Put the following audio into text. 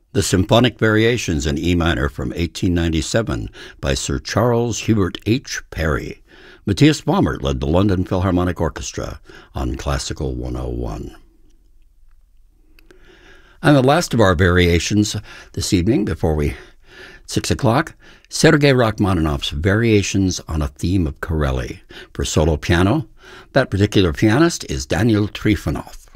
The Symphonic Variations in E minor from 1897 by Sir Charles Hubert H. Parry. Matthias Baumert led the London Philharmonic Orchestra on Classical 101. And the last of our variations this evening, before 6 o'clock, Sergei Rachmaninoff's Variations on a Theme of Corelli for solo piano. That particular pianist is Daniel Trifonov.